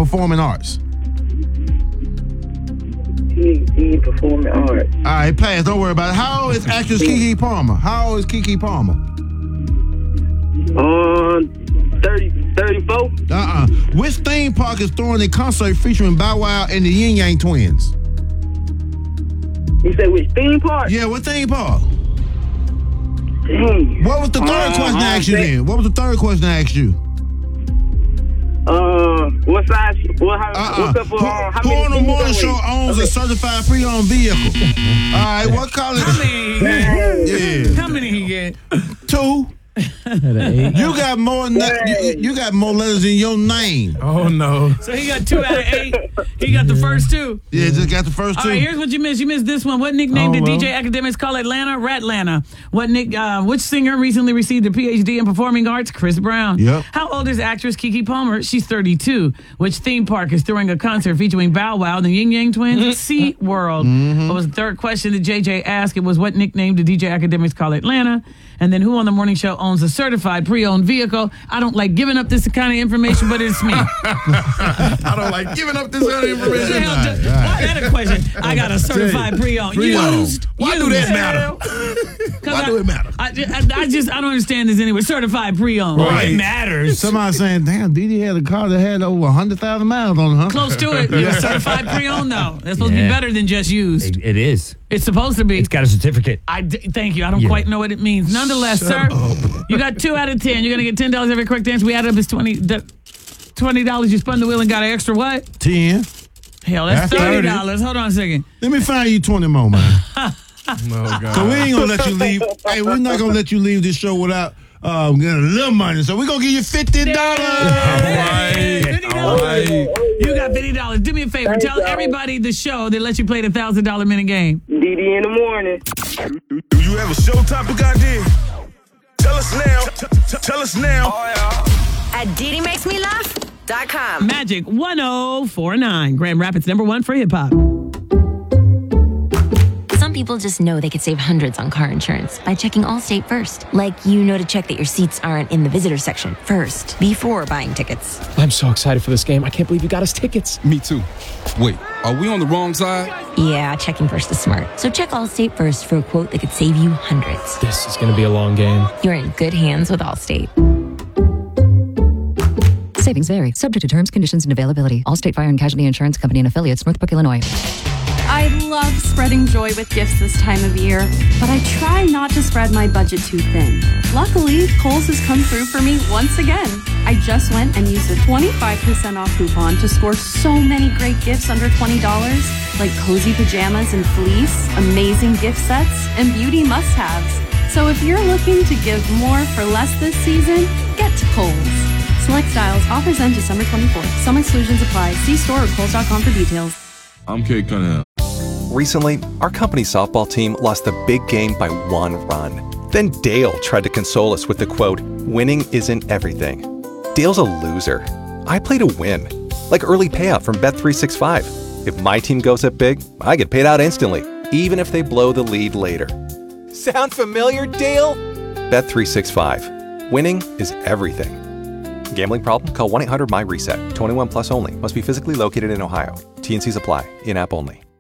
performing arts? PhD in performing arts. All right, pass. Don't worry about it. How old is actress Keke Palmer? How old is Keke Palmer? 34. Which theme park is throwing a concert featuring Bow Wow and the Yin Yang Twins? You said which theme park? Yeah, what theme park? Dang. What was the third question I asked you then? What was the third question I asked you? What size? What's up for how Who many on the morning show owns a certified pre-owned vehicle? All right, what college? How many he get? Yeah. How many he get? 2. You got more you got more letters in your name. Oh, no. So he got 2 out of 8. He got the first 2. Yeah, just got the first 2. All right, here's what you missed. You missed this one. What nickname did DJ Academics call Atlanta? Ratlanta. Which singer recently received a PhD in performing arts? Chris Brown. Yep. How old is actress Keke Palmer? She's 32. Which theme park is throwing a concert featuring Bow Wow and the Yin Yang Twins? Sea World. What was the third question that JJ asked? It was what nickname did DJ Academics call Atlanta? And then who on the morning show owns a certified pre-owned vehicle? I don't like giving up this kind of information, but it's me. I don't like giving up this kind of information. Why that a question? I got a certified pre-owned. Used. Why do that matter? Why do it matter? I don't understand this anyway. Certified pre-owned. Right. It matters. Somebody saying, damn, Didi had a car that had over 100,000 miles on it, huh? Close to it. You're certified pre-owned, though. That's supposed to be better than just used. It is. It's supposed to be. It's got a certificate. Thank you. I don't quite know what it means. Nonetheless, sir, you got 2 out of 10. You're going to get $10 every correct answer. We add up as $20. You spun the wheel and got an extra what? 10. Hell, that's That's $30. Hold on a second. Let me find you 20 more, man. Oh, God. So we ain't gonna let you leave. Hey, we're not gonna let you leave this show without getting a little money. So we're gonna give you $50. All right. You got $50. Do me a favor. Tell everybody the show that lets you play the $1,000 minute game. DD in the morning. Do you have a show topic idea? Tell us now. Tell us now. At DidiMakesMeLaugh.com. Magic 1049. Grand Rapids #1 for hip hop. Some people just know they could save hundreds on car insurance by checking Allstate first. Like, to check that your seats aren't in the visitor section first before buying tickets. I'm so excited for this game. I can't believe you got us tickets. Me too. Wait, are we on the wrong side? Yeah, checking first is smart. So check Allstate first for a quote that could save you hundreds. This is going to be a long game. You're in good hands with Allstate. Savings vary, subject to terms, conditions, and availability. Allstate Fire and Casualty Insurance Company and Affiliates, Northbrook, Illinois. I love spreading joy with gifts this time of year, but I try not to spread my budget too thin. Luckily, Kohl's has come through for me once again. I just went and used a 25% off coupon to score so many great gifts under $20, like cozy pajamas and fleece, amazing gift sets, and beauty must-haves. So if you're looking to give more for less this season, get to Kohl's. Select styles, offers end December 24th. Some exclusions apply. See store or Kohl's.com for details. I'm Kate Cunningham. Recently, our company softball team lost the big game by 1 run. Then Dale tried to console us with the quote, "Winning isn't everything." Dale's a loser. I play to win. Like early payout from Bet365. If my team goes up big, I get paid out instantly, even if they blow the lead later. Sound familiar, Dale? Bet365. Winning is everything. Gambling problem? Call 1-800-MY-RESET. 21 plus only. Must be physically located in Ohio. T&Cs apply. In-app only.